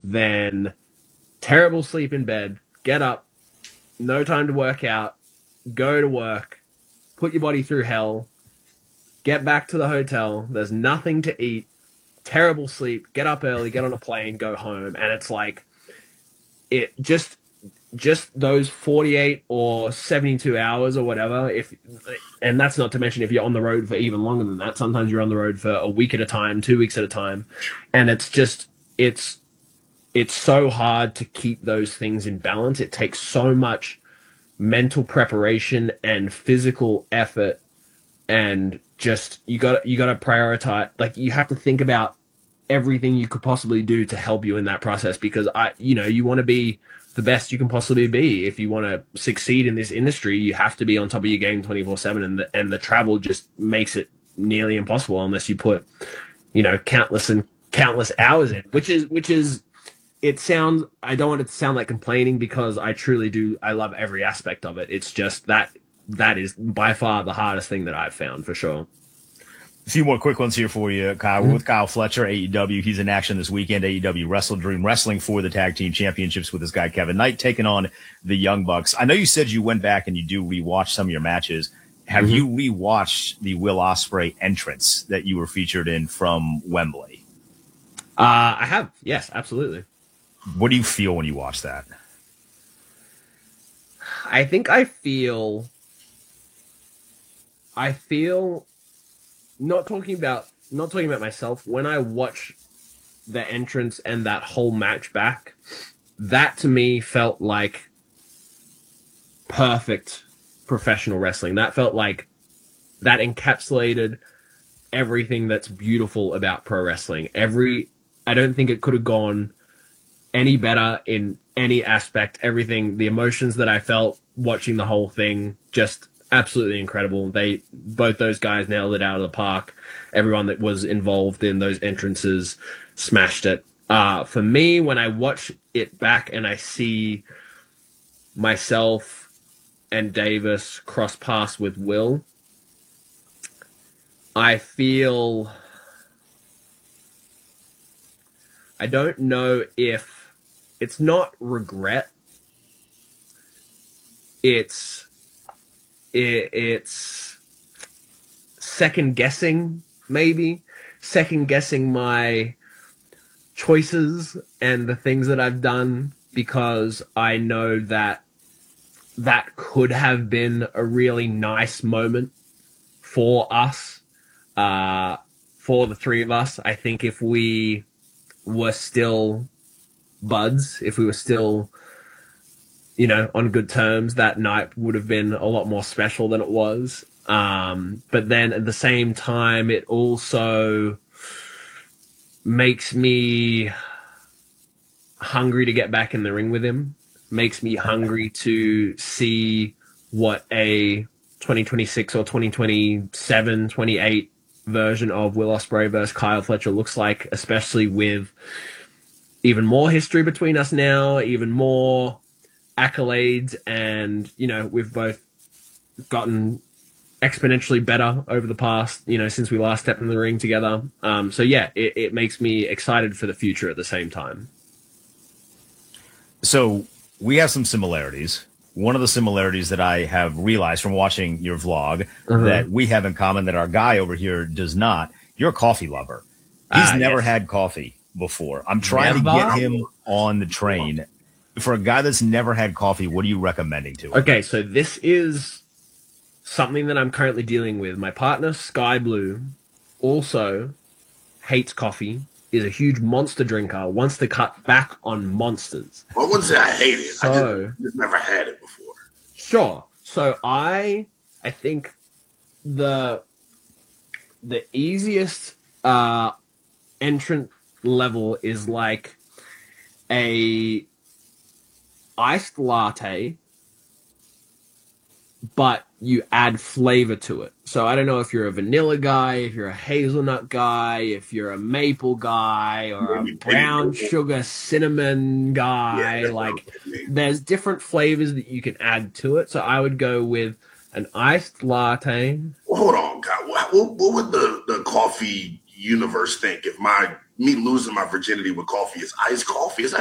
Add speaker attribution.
Speaker 1: then terrible sleep in bed, get up, no time to work out, go to work, put your body through hell, get back to the hotel, there's nothing to eat, terrible sleep, get up early, get on a plane, go home, and it's like it just those 48 or 72 hours or whatever, if and that's not to mention if you're on the road for even longer than that. Sometimes you're on the road for a week at a time, 2 weeks at a time, and it's so hard to keep those things in balance. It takes so much mental preparation and physical effort, and just you got to prioritize. Like, you have to think about everything you could possibly do to help you in that process, because you want to be the best you can possibly be. If you want to succeed in this industry, you have to be on top of your game 24/7, and the travel just makes it nearly impossible unless you put countless and countless hours in, which is it sounds, I don't want it to sound like complaining, because I truly do. I love every aspect of it. It's just that is by far the hardest thing that I've found, for sure.
Speaker 2: A few more quick ones here for you, Kyle. We're with Kyle Fletcher, AEW. He's in action this weekend. AEW Wrestle Dream Wrestling for the tag team championships with this guy, Kevin Knight, taking on the Young Bucks. I know you said you went back and you do rewatch some of your matches. Have you rewatched the Will Ospreay entrance that you were featured in from Wembley?
Speaker 1: I have. Yes, absolutely.
Speaker 2: What do you feel when you watch that?
Speaker 1: I think I feel not talking about myself, when I watch the entrance and that whole match back, that to me felt like perfect professional wrestling. That felt like that encapsulated everything that's beautiful about pro wrestling. I don't think it could have gone any better in any aspect. Everything, the emotions that I felt watching the whole thing, just absolutely incredible. Both those guys nailed it out of the park. Everyone that was involved in those entrances smashed it. For me, when I watch it back and I see myself and Davis cross paths with Will, I don't know if it's not regret. It's second guessing, maybe second guessing my choices and the things that I've done, because I know that could have been a really nice moment for us, for the three of us. I think if we were still buds, if we were still on good terms, that night would have been a lot more special than it was. But then at the same time, it also makes me hungry to get back in the ring with him, makes me hungry to see what a 2026 or 2027, 28 version of Will Ospreay versus Kyle Fletcher looks like, especially with even more history between us now, even more accolades, and we've both gotten exponentially better over the past, since we last stepped in the ring together. So yeah, it makes me excited for the future at the same time.
Speaker 2: So we have some similarities. One of the similarities that I have realized from watching your vlog that we have in common that our guy over here does not, you're a coffee lover. He's never had coffee before. I'm trying to get him on the train. For a guy that's never had coffee, what are you recommending to him?
Speaker 1: Okay, so this is something that I'm currently dealing with. My partner, Sky Blue, also hates coffee, is a huge Monster drinker, wants to cut back on Monsters.
Speaker 3: Well, I wouldn't say I hate it.
Speaker 1: So,
Speaker 3: I just never had it before.
Speaker 1: Sure. So I think the easiest entrant level is like a iced latte, but you add flavor to it. So I don't know if you're a vanilla guy, if you're a hazelnut guy, if you're a maple guy, or a brown sugar cinnamon guy. Like, there's different flavors that you can add to it. So I would go with an iced latte.
Speaker 3: Well, hold on, God. What would the coffee universe think if me losing my virginity with coffee is iced coffee? Is